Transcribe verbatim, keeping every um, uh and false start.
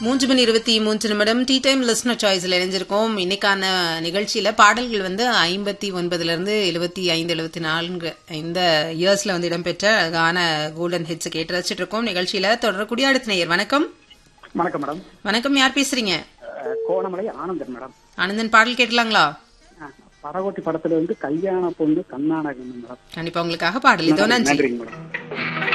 மூன்று மணி இருபத்தி மூன்று நிமிடம் டீ டைம் லிஸ்னர் சாய்ஸ்ல இணைஞ்சிருக்கோம். இன்னைக்கான நிகழ்ச்சியில பாடல்கள் வந்து ஐம்பத்தி ஒன்பதுல இருந்து எழுபத்தி ஐந்து எழுபத்தி நான்கு இந்த இயர்ஸ்ல வந்து இடம்பெற்ற அழகான கோல்டன் ஹிட்ஸ் கேட்டு ரசிச்சிட்டு இருக்கோம். நிகழ்ச்சியில தொடரக்கூடிய அடுத்த நேயர். வணக்கம். வணக்கம் மேடம். வணக்கம், யார் பேசுறீங்க? கோணமலை ஆனந்தன் மேடம். ஆனந்தன், பாடல் கேட்டலாங்களா? பரகோட்டி படத்துல வந்து கல்யாண பொண்ணு கண்ணான மேடம். கண்டிப்பா உங்களுக்காக பாடல் இதோ. நன்றி மேடம்.